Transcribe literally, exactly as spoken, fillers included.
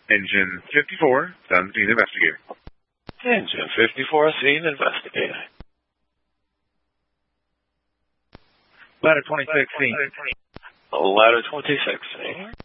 Engine fifty-four, done scene investigating. Engine fifty-four, scene investigating. Ladder twenty-six, scene. Ladder twenty-six, scene.